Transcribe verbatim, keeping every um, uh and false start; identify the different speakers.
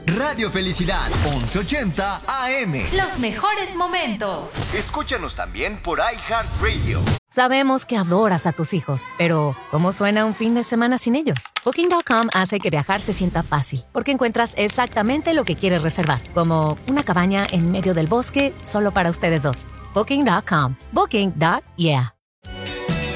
Speaker 1: Radio Felicidad, once ochenta A M.
Speaker 2: Los mejores momentos.
Speaker 1: Escúchanos también por iHeartRadio.
Speaker 3: Sabemos que adoras a tus hijos, pero ¿cómo suena un fin de semana sin ellos? Booking punto com hace que viajar se sienta fácil, porque encuentras exactamente lo que quieres reservar, como una cabaña en medio del bosque solo para ustedes dos. Booking punto com. Booking. Yeah.